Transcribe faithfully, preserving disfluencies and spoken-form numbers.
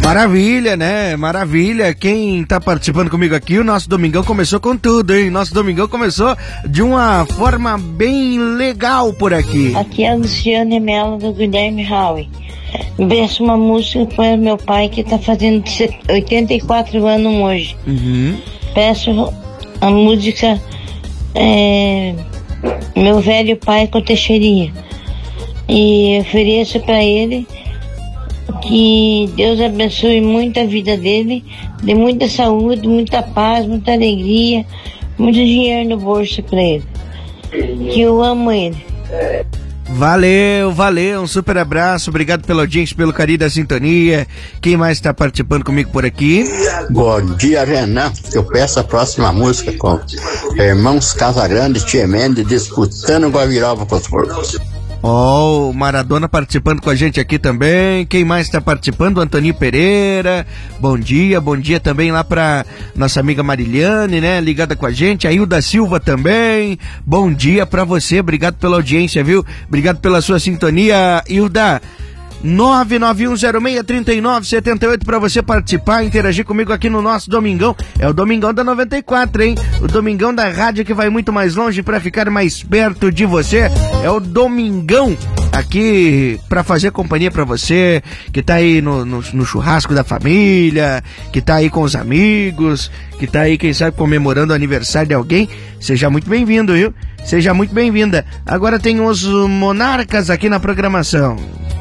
Maravilha, né? Maravilha. Quem tá participando comigo aqui, o nosso Domingão começou com tudo, hein? Nosso Domingão começou de uma forma bem legal por aqui. Aqui é a Luciane Mello do Guilherme Howe. Peço uma música para meu pai que tá fazendo oitenta e quatro anos hoje. Uhum. Peço a música é, Meu Velho Pai com Teixeirinha. E ofereço para ele que Deus abençoe muito a vida dele, dê muita saúde, muita paz, muita alegria, muito dinheiro no bolso para ele. Que eu amo ele. Valeu, valeu, um super abraço, obrigado pela audiência, pelo carinho da sintonia. Quem mais está participando comigo por aqui? Bom dia, Renan. Eu peço a próxima música com Irmãos Casagrande e Tia Mendes disputando Guavirova com os porcos. Ó, oh, o Maradona participando com a gente aqui também. Quem mais está participando? O Antoninho Pereira. Bom dia, bom dia também lá pra nossa amiga Mariliane, né? Ligada com a gente. A Hilda Silva também. Bom dia pra você, obrigado pela audiência, viu? Obrigado pela sua sintonia, Hilda. nove nove um zero seis, três nove sete oito para você participar, interagir comigo aqui no nosso Domingão. É o Domingão da noventa e quatro, hein? O Domingão da rádio que vai muito mais longe para ficar mais perto de você. É o Domingão aqui para fazer companhia para você que tá aí no, no, no churrasco da família, que tá aí com os amigos, que tá aí, quem sabe, comemorando o aniversário de alguém. Seja muito bem-vindo, viu? Seja muito bem-vinda. Agora tem os Monarcas aqui na programação.